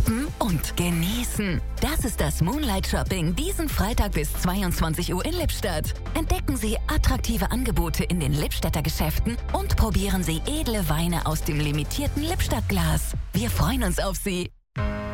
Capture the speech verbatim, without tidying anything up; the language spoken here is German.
shoppen und genießen. Das ist das Moonlight Shopping diesen Freitag bis zweiundzwanzig Uhr in Lippstadt. Entdecken Sie attraktive Angebote in den Lippstadter Geschäften und probieren Sie edle Weine aus dem limitierten Lippstadt-Glas. Wir freuen uns auf Sie.